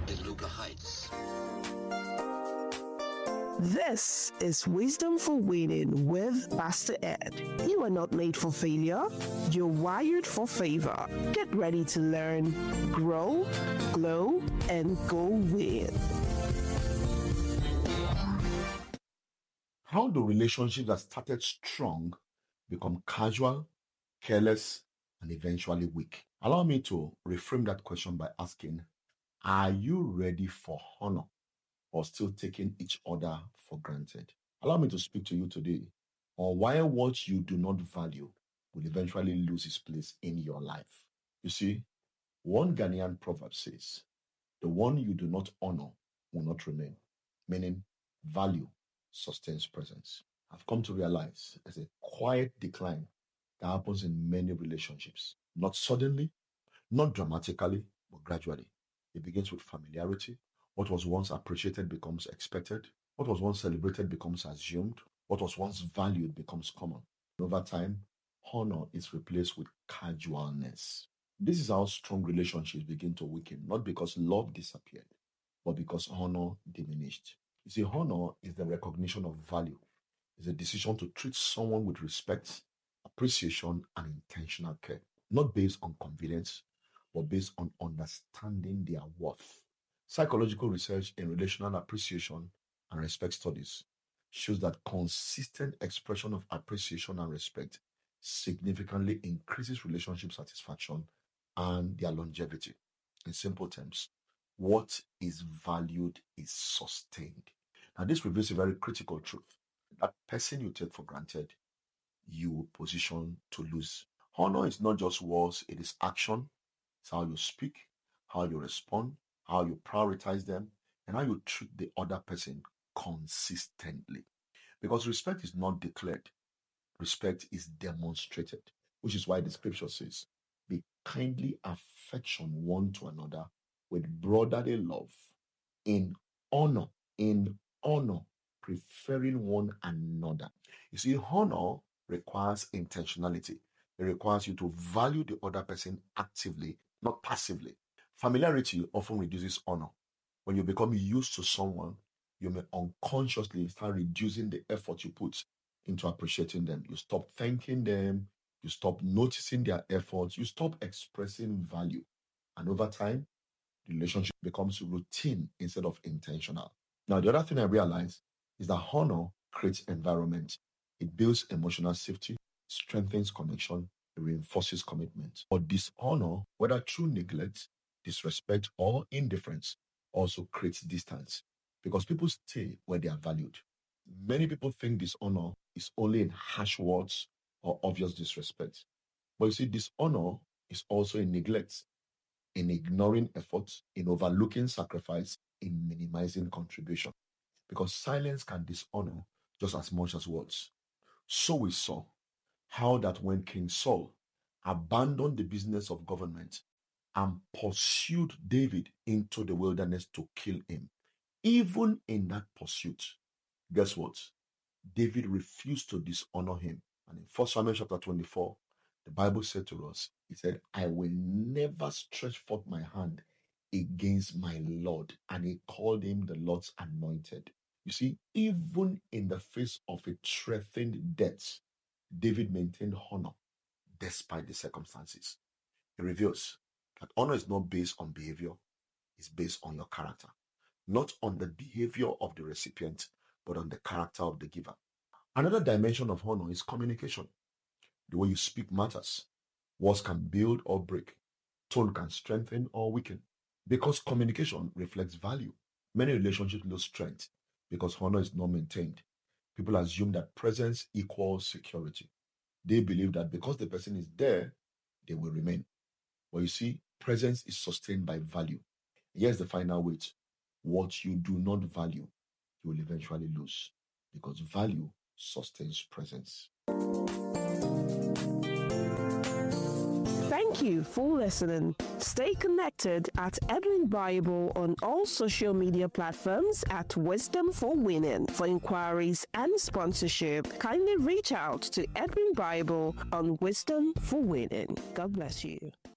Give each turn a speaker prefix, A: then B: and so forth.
A: Beluga Heights.
B: This is Wisdom for Winning with Pastor Ed. You are not made for failure. You're wired for favor. Get ready to learn, grow, glow, and go win.
C: How do relationships that started strong become casual, careless, and eventually weak? Allow me to reframe that question by asking, are you ready for honor or still taking each other for granted? Allow me to speak to you today on why what you do not value will eventually lose its place in your life. You see, one Ghanaian proverb says, the one you do not honor will not remain, meaning value sustains presence. I've come to realize there's a quiet decline that happens in many relationships. Not suddenly, not dramatically, but gradually. It begins with familiarity. What was once appreciated becomes expected. What was once celebrated becomes assumed. What was once valued becomes common. Over time, honor is replaced with casualness. This is how strong relationships begin to weaken, not because love disappeared, but because honor diminished. You see, honor is the recognition of value. It's a decision to treat someone with respect, appreciation, and intentional care, not based on convenience, but based on understanding their worth. Psychological research in relational appreciation and respect studies shows that consistent expression of appreciation and respect significantly increases relationship satisfaction and their longevity. In simple terms, what is valued is sustained. Now, this reveals a very critical truth. That person you take for granted, you position to lose. Honor is not just words, it is action. It's how you speak, how you respond, how you prioritize them, and how you treat the other person consistently. Because respect is not declared, respect is demonstrated, which is why the scripture says, be kindly affection one to another with brotherly love, in honor, preferring one another. You see, honor requires intentionality. It requires you to value the other person actively, not passively. Familiarity often reduces honor. When you become used to someone, you may unconsciously start reducing the effort you put into appreciating them. You stop thanking them, you stop noticing their efforts, you stop expressing value. And over time, the relationship becomes routine instead of intentional. Now, the other thing I realized is that honor creates environment. It builds emotional safety, strengthens connection, it reinforces commitment. But dishonor, whether through neglect, disrespect, or indifference, also creates distance because people stay where they are valued. Many people think dishonor is only in harsh words or obvious disrespect. But you see, dishonor is also in neglect, in ignoring efforts, in overlooking sacrifice, in minimizing contribution. Because silence can dishonor just as much as words. So we saw how that when King Saul abandoned the business of government and pursued David into the wilderness to kill him, even in that pursuit, guess what? David refused to dishonor him. And in 1 Samuel chapter 24, the Bible said to us, it said, I will never stretch forth my hand against my Lord. And he called him the Lord's anointed. You see, even in the face of a threatened death, David maintained honor despite the circumstances. It reveals that honor is not based on behavior, it's based on your character. Not on the behavior of the recipient, but on the character of the giver. Another dimension of honor is communication. The way you speak matters. Words can build or break. Tone can strengthen or weaken. Because communication reflects value. Many relationships lose strength because honor is not maintained. People assume that presence equals security. They believe that because the person is there, they will remain. But you see, presence is sustained by value. Here's the final weight. What you do not value, you will eventually lose because value sustains presence.
B: Thank you for listening. Stay connected at Edwin Bible on all social media platforms at Wisdom for Winning. For inquiries and sponsorship, kindly reach out to Edwin Bible on Wisdom for Winning. God bless you.